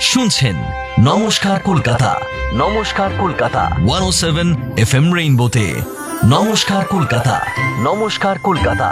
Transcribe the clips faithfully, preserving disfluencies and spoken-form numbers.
শুনছেন নমস্কার কলকাতা, নমস্কার কলকাতা একশো সাত এফএম রেইনবোতে। নমস্কার কলকাতা, নমস্কার কলকাতা।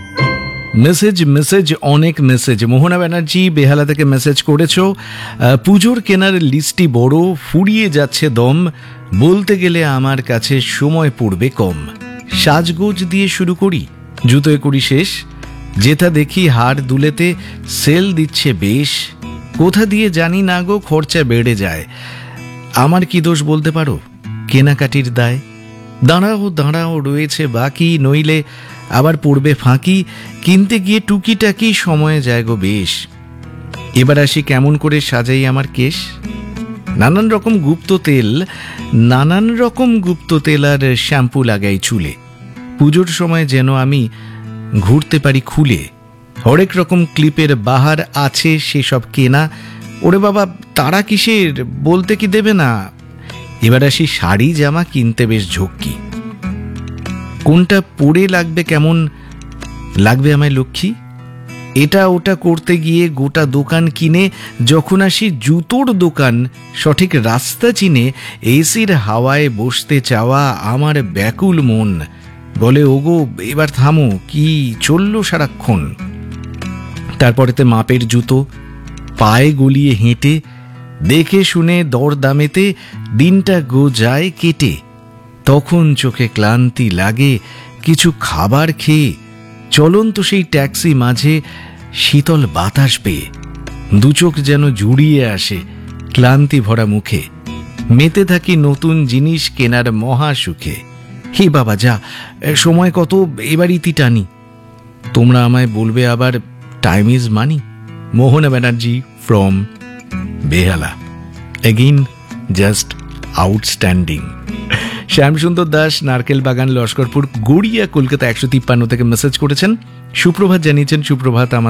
মেসেজ মেসেজ অনেক মেসেজ। মোহনা ব্যানার্জি বেহালা থেকে মেসেজ করেছো, পুজোর কেনার লিস্টটি বড়, ফুরিয়ে যাচ্ছে দম, বলতে গেলে আমার কাছে সময় পড়বে কম। সাজগোজ দিয়ে শুরু করি, জুতোয় করি শেষ, যেটা দেখি হাড় দুলেতে সেল দিচ্ছে বেশ, কোথা দিয়ে জানি না গো খরচা বেড়ে যায়। আমার কি দোষ বলতে পারো? কেনাকাটির দায়। দাঁড়াও দাঁড়াও রয়েছে বাকি, নইলে আবার পড়বে ফাঁকি, কিনতে গিয়ে টুকিটাকি সময় যায় গো বেশ। এবার আসি কেমন করে সাজাই আমার কেশ। নানান রকম গুপ্ত তেল নানান রকম গুপ্ত তেল আর শ্যাম্পু লাগাই চুলে, পুজোর সময় যেন আমি ঘুরতে পারি খুলে। হরেক রকম ক্লিপের বাহার আছে সেসব কেনা, ওরে বাবা তারা কিসের বলতে কি দেবে না। এবার আসি শাড়ি জামা কিনতে বেশ ঝক্কি, কোনটা পরে লাগবে কেমন লাগবে আমায় লক্ষ্মী। এটা ওটা করতে গিয়ে গোটা দোকান কিনে যখন আসি জুতোর দোকান, সঠিক রাস্তা চিনে এসির হাওয়ায় বসতে চাওয়া আমার ব্যাকুল মন বলে ওগো এবার থামো, কি চললো সারাক্ষণ। তারপরেতে মাপের জুতো পায়ে গলিয়ে হেঁটে, দেখে শুনে দর দামেতে দিনটা গো যায় কেটে। তখন চোখে ক্লান্তি লাগে কিছু খাবার খেয়ে, চলন্ত সেই ট্যাক্সি মাঝে শীতল বাতাস পেয়ে দুচোখ যেন জুড়িয়ে আসে ক্লান্তি ভরা মুখে। মেতে থাকি নতুন জিনিস কেনার মহা সুখে। হে বাবা যা সময় কত, এবার ইতি টানি। তোমরা আমায় বলবে আবার time is money. Mohona Banerjee from Behala, again just outstanding. Shyamsundar Das নারকেল বাগান লস্করপুর গড়িয়া কলকাতা একশো তিপ্পান্ন থেকে মেসেজ করেছেন। সুপ্রভাত জানিয়েছেন। সুপ্রভাত আমার